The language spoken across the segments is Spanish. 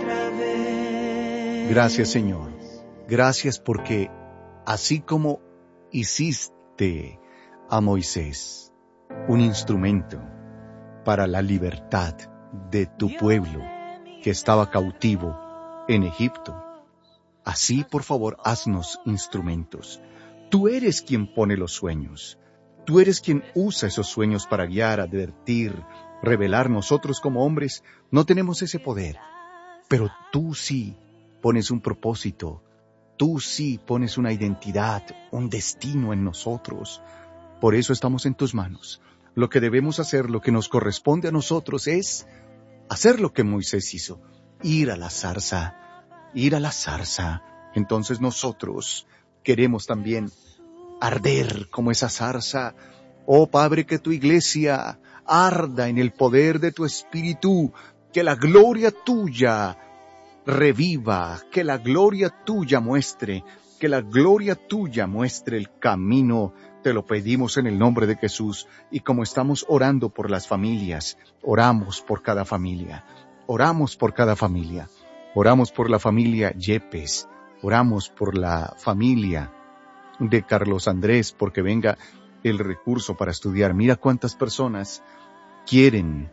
Gracias, Señor. Gracias porque así como hiciste a Moisés un instrumento para la libertad de tu pueblo que estaba cautivo en Egipto, así por favor haznos instrumentos. Tú eres quien pone los sueños. Tú eres quien usa esos sueños para guiar, advertir, revelar. Nosotros como hombres no tenemos ese poder, pero tú sí pones un propósito. Tú sí pones una identidad, un destino en nosotros. Por eso estamos en tus manos. Lo que debemos hacer, lo que nos corresponde a nosotros es hacer lo que Moisés hizo. Ir a la zarza. Entonces nosotros queremos también arder como esa zarza. Oh Padre, que tu iglesia arda en el poder de tu Espíritu. Que la gloria tuya reviva, que la gloria tuya muestre, el camino. Te lo pedimos en el nombre de Jesús. Y como estamos orando por las familias, oramos por cada familia. Oramos por la familia Yepes. Oramos por la familia de Carlos Andrés, porque venga el recurso para estudiar. Mira cuántas personas quieren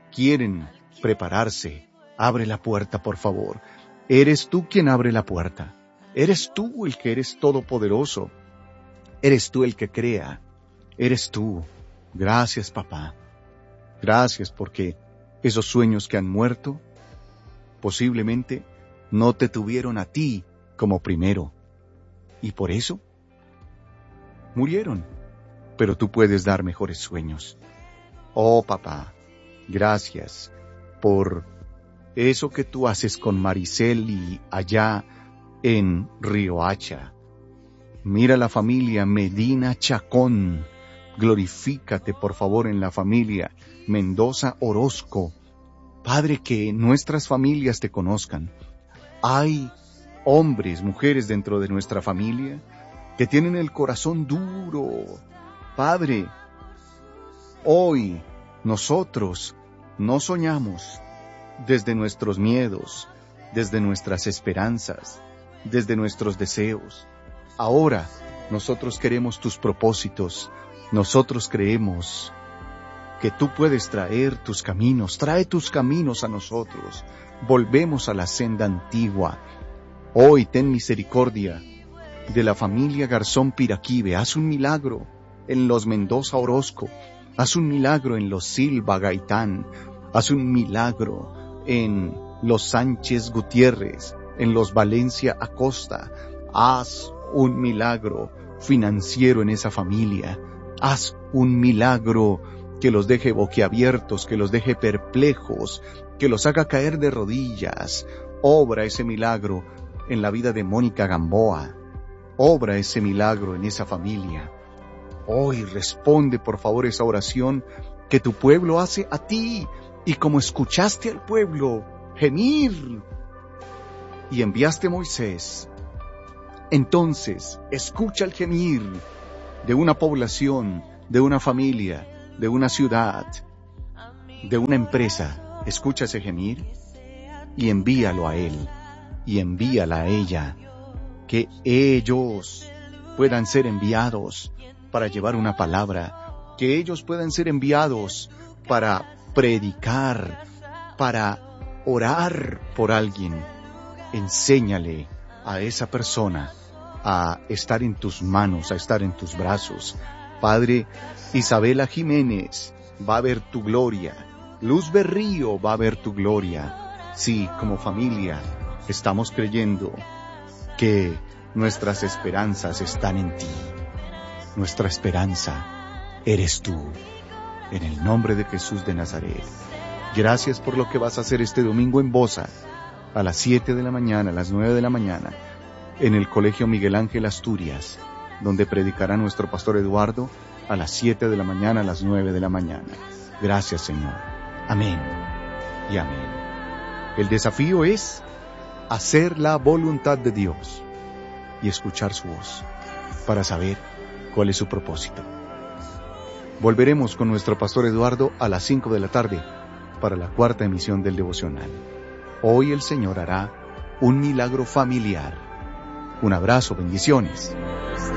prepararse. Abre la puerta, por favor. Eres tú quien abre la puerta. Eres tú el que eres todopoderoso. Eres tú el que crea. Eres tú. Gracias, papá. Gracias porque esos sueños que han muerto posiblemente no te tuvieron a ti como primero. Y por eso murieron. Pero tú puedes dar mejores sueños. Oh, papá, gracias por eso que tú haces con Maricel y allá en Riohacha. Mira la familia Medina Chacón. Glorifícate, por favor, en la familia Mendoza Orozco. Padre, que nuestras familias te conozcan. Hay hombres, mujeres dentro de nuestra familia que tienen el corazón duro. Padre, hoy nosotros no soñamos desde nuestros miedos, desde nuestras esperanzas, desde nuestros deseos. Ahora nosotros queremos tus propósitos. Nosotros creemos que tú puedes traer tus caminos. Trae tus caminos a nosotros. Volvemos a la senda antigua. Hoy ten misericordia de la familia Garzón Piraquive. Haz un milagro en los Mendoza Orozco. Haz un milagro en los Silva Gaitán. Haz un milagro en los Sánchez Gutiérrez, en los Valencia Acosta. Haz un milagro financiero en esa familia. Haz un milagro que los deje boquiabiertos, que los deje perplejos, que los haga caer de rodillas. Obra ese milagro en la vida de Mónica Gamboa. Obra ese milagro en esa familia. Hoy responde, por favor, esa oración que tu pueblo hace a ti. Y como escuchaste al pueblo gemir y enviaste a Moisés, entonces escucha el gemir de una población, de una familia, de una ciudad, de una empresa. Escucha ese gemir y envíalo a él y envíala a ella. Que ellos puedan ser enviados para llevar una palabra, que ellos puedan ser enviados para predicar, para orar por alguien. Enséñale a esa persona a estar en tus manos, a estar en tus brazos. Padre, Isabela Jiménez va a ver tu gloria. Luz Berrío va a ver tu gloria. Sí, como familia estamos creyendo que nuestras esperanzas están en ti. Nuestra esperanza eres tú. En el nombre de Jesús de Nazaret. Gracias por lo que vas a hacer este domingo en Bosa, a las 7 de la mañana, a las 9 de la mañana, en el Colegio Miguel Ángel Asturias, donde predicará nuestro pastor Eduardo a las 7 de la mañana, a las 9 de la mañana. Gracias, Señor. Amén y amén. El desafío es hacer la voluntad de Dios y escuchar su voz para saber cuál es su propósito. Volveremos con nuestro pastor Eduardo a las 5 de la tarde para la cuarta emisión del devocional. Hoy el Señor hará un milagro familiar. Un abrazo, bendiciones.